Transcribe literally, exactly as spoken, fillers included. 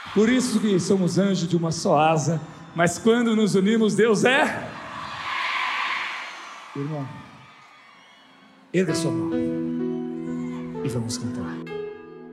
Por isso que somos anjos de uma só asa, mas quando nos unimos, Deus é... Irmão, erga sua mão e vamos cantar.